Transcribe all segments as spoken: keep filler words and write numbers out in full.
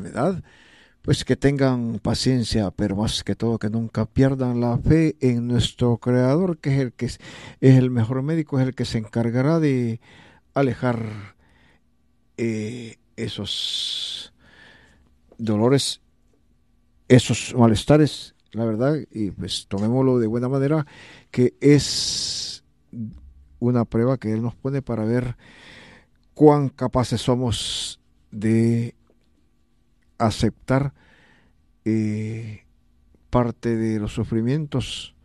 enfermedad, pues que tengan paciencia, pero más que todo que nunca pierdan la fe en nuestro Creador, que es el que es, es el mejor médico, es el que se encargará de alejar eh, esos dolores, esos malestares, la verdad, y pues tomémoslo de buena manera, que es una prueba que Él nos pone para ver cuán capaces somos de aceptar eh, parte de los sufrimientos,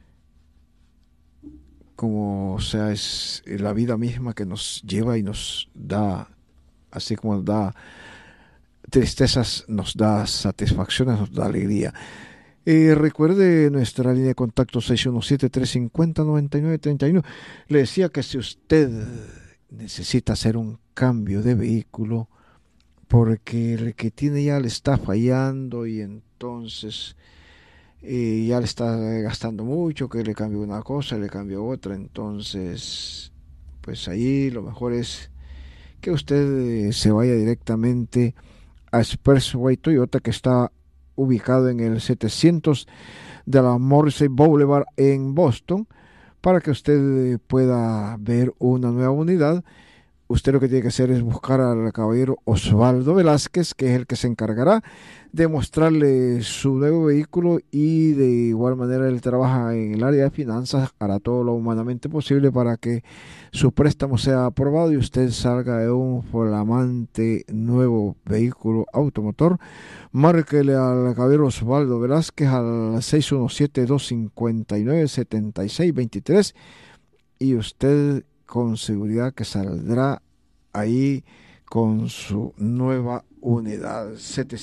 como o sea es la vida misma que nos lleva y nos da, así como nos da tristezas, nos da satisfacciones, nos da alegría. Eh, recuerde nuestra línea de contacto seis uno siete, tres cinco cero, nueve nueve tres uno. Le decía que si usted necesita hacer un cambio de vehículo porque el que tiene ya le está fallando y entonces eh, ya le está gastando mucho, que le cambie una cosa, le cambie otra, entonces pues ahí lo mejor es que usted eh, se vaya directamente a Expressway Toyota, que está ubicado en el setecientos de la Morrissey Boulevard en Boston, para que usted pueda ver una nueva unidad. Usted lo que tiene que hacer es buscar al caballero Osvaldo Velázquez, que es el que se encargará de mostrarle su nuevo vehículo, y de igual manera él trabaja en el área de finanzas, hará todo lo humanamente posible para que su préstamo sea aprobado y usted salga de un flamante nuevo vehículo automotor. Márquele al caballero Osvaldo Velázquez al seis uno siete, dos cinco nueve, siete seis dos tres y usted con seguridad que saldrá ahí con su nueva unidad.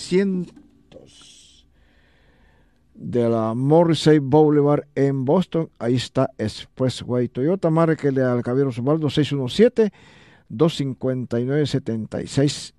setecientos de la Morrissey Boulevard en Boston, ahí está Expressway Toyota. Márquele al caballero Osvaldo seis uno siete, dos cinco nueve, siete seis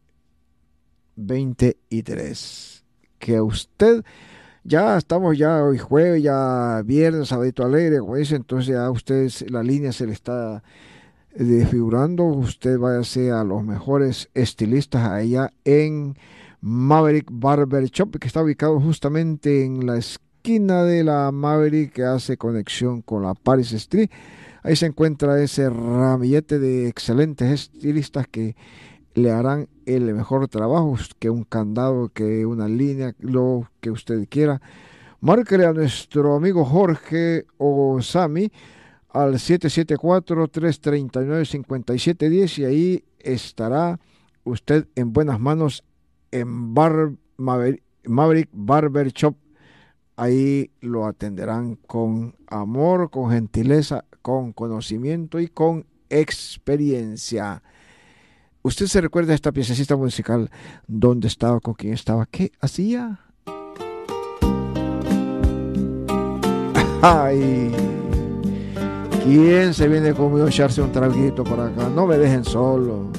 dos tres. Que usted, ya estamos ya hoy jueves, ya viernes, sábado alegre, como dice, entonces ya a usted la línea se le está desfigurando. Usted váyase a los mejores estilistas allá en Maverick Barber Shop, que está ubicado justamente en la esquina de la Maverick, que hace conexión con la Paris Street. Ahí se encuentra ese ramillete de excelentes estilistas que le harán el mejor trabajo, que un candado, que una línea, lo que usted quiera. Márquele a nuestro amigo Jorge Osami al siete siete cuatro, tres tres nueve, cinco siete uno cero y ahí estará usted en buenas manos en Bar Maverick, Maverick Barber Shop. Ahí lo atenderán con amor, con gentileza, con conocimiento y con experiencia. ¿Usted se recuerda de esta piececita musical? ¿Dónde estaba? ¿Con quién estaba? ¿Qué hacía? ¡Ay! ¿Quién se viene conmigo a echarse un traguito por acá? No me dejen solo.